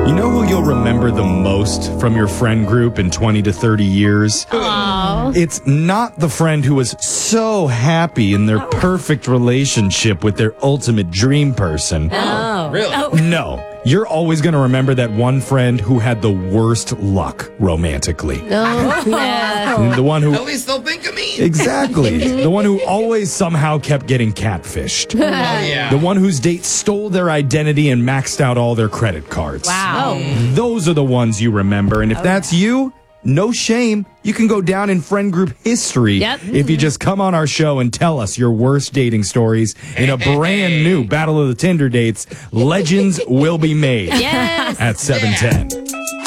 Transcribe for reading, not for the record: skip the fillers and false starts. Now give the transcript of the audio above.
You know who you'll remember the most from your friend group in 20 to 30 years? Aww. It's not the friend who was so happy in their perfect relationship with their ultimate dream person. Oh. Really? Oh. No. You're always going to remember that one friend who had the worst luck romantically. Oh, yeah. The one who... At least they'll think of me. Exactly. The one who always somehow kept getting catfished. Oh, yeah. The one whose date stole their identity and maxed out all their credit cards. Wow. Those are the ones you remember. And if that's you, no shame. You can go down in friend group history if you just come on our show and tell us your worst dating stories in a brand new Battle of the Tinder Dates. Legends will be made Yes. at 7:10.